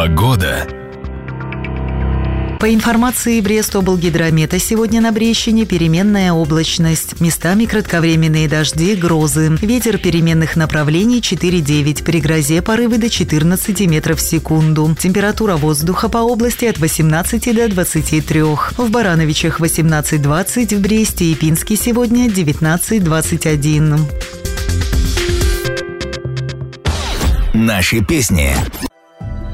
Погода. По информации Брест-облгидромета, сегодня на Брещине переменная облачность. Местами кратковременные дожди, грозы. Ветер переменных направлений 4,9. При грозе порывы до 14 метров в секунду. Температура воздуха по области от 18 до 23. В Барановичах 18-20, в Бресте и Пинске сегодня 19-21. Наши песни.